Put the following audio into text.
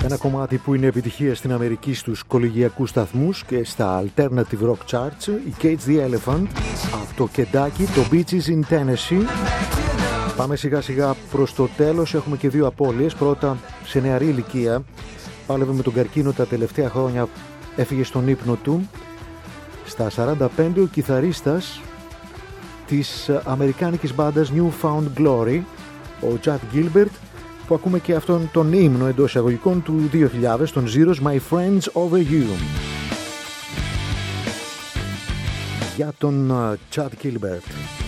Ένα κομμάτι που είναι επιτυχία στην Αμερική στους κολεγιακούς σταθμούς και στα alternative rock charts, η Cage the Elephant, από το Kentucky, το Beaches in Tennessee. Πάμε σιγά σιγά προς το τέλος, έχουμε και δύο απώλειες. Πρώτα, σε νεαρή ηλικία, πάλευε με τον καρκίνο τα τελευταία χρόνια, έφυγε στον ύπνο του. Στα 45 ο κιθαρίστας της αμερικάνικης μπάντας Newfound Glory, ο Chad Gilbert, που ακούμε και αυτόν τον ύμνο εντός εισαγωγικών του 2000, τον Zeros, My Friends Over You. Για τον Chad Gilbert.